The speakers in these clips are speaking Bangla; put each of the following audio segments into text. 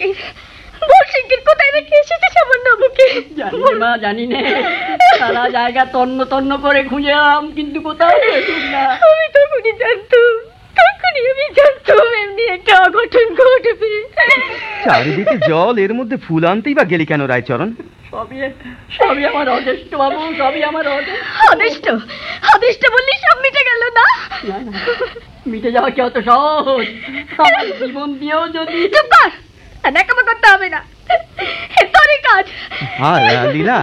শিগগির বল, শিগগির কোথায় রেখে এসেছিস আমার নামুকে? জানি মা, জানি না, সারা জায়গা তন্ন তন্ন করে খুঁজলাম, কিন্তু কোথাও পেলাম না। আমি তখনই জানতাম এমনি একটা অঘটন ঘটবে। চারিদিকে জল, এর মধ্যে ফুল আনতেই বা গেলি কেন রায়চরণ? সবই আমার অদৃষ্ট বাবু, সবই আমার অদৃষ্ট। অদৃষ্ট বললি সব মিটে গেল না? মিটে যাওয়া কি অত সহজ? আমার জীবন দিয়েও যদি। চুপ কর, নাকামা করতে হবে না, তোরই কাজ। লীলা,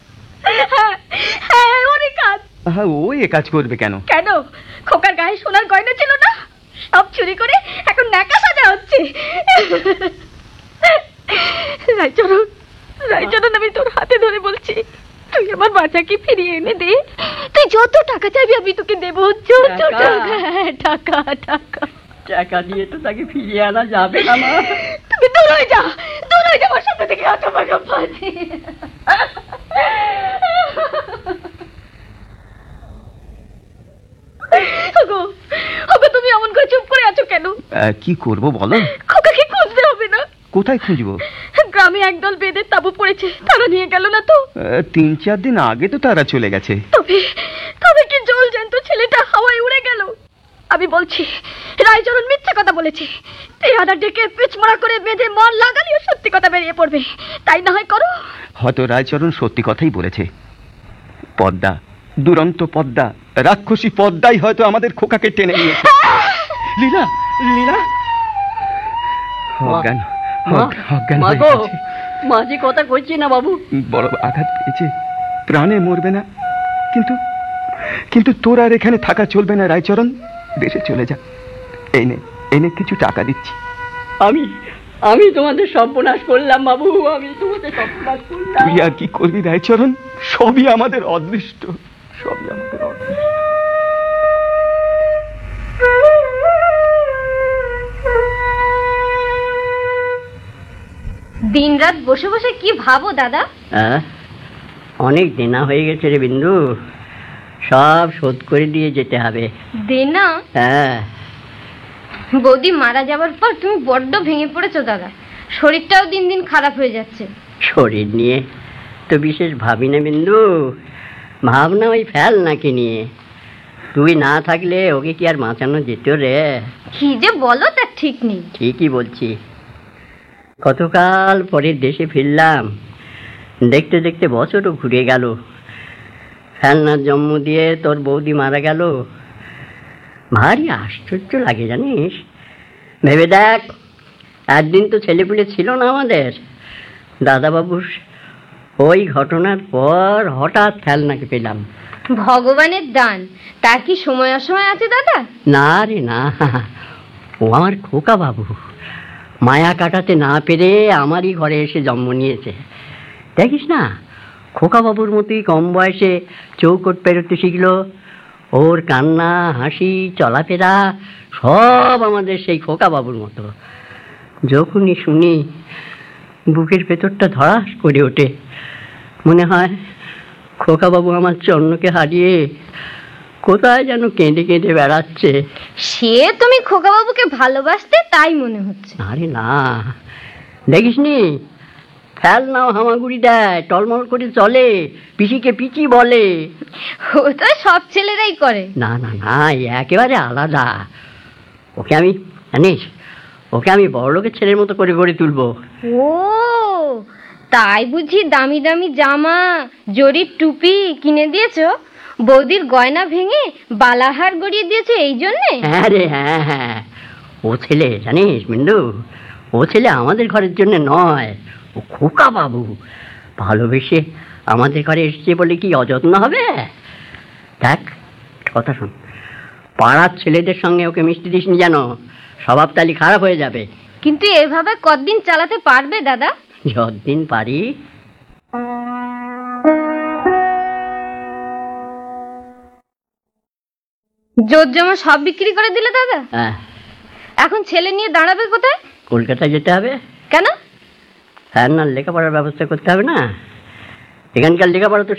হ্যাঁ ওরই কাজ। ও এ কাজ করবে কেন? কেন? খোকার গায়ে সোনার গয়না ছিল না, সব চুরি করে এখন ন্যাকা সাজা হচ্ছে। রায়চরণ, রায়চরণ, আমি তোর হাতে ধরে বলছি, তুই আমার বাচ্চাকে ফিরিয়ে এনে দে। তুই যত টাকা চাইবি আমি তোকে দেবো। টাকা টাকা টাকা দিয়ে তো তাকে ফিরিয়ে আনা যাবে না মা। তুমি দূর হয়ে যা, দূর হয়ে যা আমার সামনে থেকে। আটামাকা পাচ্ছি। তুমি এমন করে চুপ করে আছো কেন? কি করব বলো? খোকাকে খুঁজতে হবে না? কোথায় খুঁজবো? গ্রামে একদল বেদের তাবু পড়েছে, তারা নিয়ে গেল না তো? 3-4 দিন আগে তো তারা চলে গেছে। তবে কি জল জ্যান্ত ছেলেটা হাওয়ায় উড়ে গেল? আমি বলছি রায়চরণ মিথ্যে কথা বলেছে। এই আদা ডেকে পিচমড়া করে বেঁধে মন লাগালেও সত্যি কথা বেরিয়ে পড়বে। তাই না হয় করো। হয়তো রায়চরণ সত্যি কথাই বলেছে। পদ্মা, দুরন্ত পদ্মা, রাক্ষসী পদ্মাই হয়তো আমাদের খোকাকে টেনে নিয়েছে। লীলা, লীলা, অজ্ঞান মাঝে কথা কইছি না বাবু। বড় আঘাত পেয়েছে, প্রাণে মরবে না, কিন্তু তোর আর এখানে থাকা চলবে না রায়চরণ। দেশে চলে যা। এনে কিছু টাকা দিচ্ছি। আমি তোমাদের সর্বনাশ করলাম বাবু, আমি তোমাদের সর্বনাশ করলাম। তুই আর কি করবি রায়চরণ? সবই আমাদের অদৃষ্ট, সবই আমাদের অদৃষ্ট। দিন রাত বসে বসে কি ভাবো দাদা? অনেক দেনা হয়ে গেছে রে বিন্দু, সব শোধ করে দিয়ে যেতে হবে। দেনা? হ্যাঁ। বৌদি মারা যাবার পর তুমি বড্ড ভেঙে পড়েছো দাদা, শরীরটাও দিন দিন খারাপ হয়ে যাচ্ছে। শরীর নিয়ে তো বিশেষ ভাবি না বিন্দু, ভাবনা ওই ফেল নাকি নিয়ে। তুই না থাকলে ওকে কি আর বাঁচানো যেত রে? কি যে বলো তার ঠিক নেই। ঠিকই বলছি। কতকাল পরে দেশে ফিরলাম, দেখতে দেখতে বছরও ঘুরে গেল। ফেলনার জন্ম দিয়ে তোর বৌদি মারা গেল। ভারী আশ্চর্য লাগে জানিস। ভেবে দেখ, একদিন তো ছেলেপুলে ছিল না আমাদের। দাদাবাবুর ওই ঘটনার পর হঠাৎ ফেলনাকে পেলাম। ভগবানের দান, তার কি সময় অসময় আছে দাদা? না রে না, ও আমার খোকা বাবু। মায়া কাটাতে না পেরে আমারই ঘরে এসে জন্ম নিয়েছে। দেখিস না, খোকা বাবুর মতোই কম বয়সে চৌকট পেরোতে শিখলো। ওর কান্না, হাসি, চলাফেরা সব আমাদের সেই খোকা বাবুর মতো। যখনই শুনি বুকের ভেতরটা ধড়াস করে ওঠে। মনে হয় খোকা বাবু আমার চন্নকে হারিয়ে কোথায় যেন কেঁদে কেঁদে বেড়াচ্ছে। সে তুমি খোকা বাবুকে ভালোবাসতে তাই মনে হচ্ছে। আরে না, দেখিসনি ফেল নাও হামাগুড়ি দেয়, টলমল করে চলে, পিসিকে পিচি বলে। ও তো সব ছেলেরাই করে। না না না, একেবারে আলাদা। ওকে আমি জানিস, ওকে আমি বড়লোকের ছেলের মতো করে গড়ে তুলবো। ও তাই বুঝি দামি দামি জামা, জরির টুপি কিনে দিয়েছো? বৌদির গয়না ভেঙে বালাহার গড়িয়ে দিয়েছে এই জন্যে? হ্যাঁ রে, হ্যাঁ। ও ছেলে জানিস বিন্দু, ও ছেলে আমাদের ঘরের জন্য নয়, ও খোকা বাবু। ভালোবেসে আমাদের ঘরে এসেছে বলে কি অযত্ন হবে? দেখ, কথা শোন, পাড়ার ছেলেদের সঙ্গে ওকে মিষ্টি দিসনি যেন, স্বভাব তালি খারাপ হয়ে যাবে। কিন্তু এভাবে কতদিন চালাতে পারবে দাদা? যতদিন পারি। জোর জমা সব বিক্রি করে দিলে দাদা? হ্যাঁ। এখন ছেলে নিয়ে দাঁড়াবে কোথায়? কলকাতায় যেতে হবে। কেন? হ্যাঁ, না লেখাপড়ার ব্যবস্থা করতে হবে না? এখানকার লেখাপড়া তো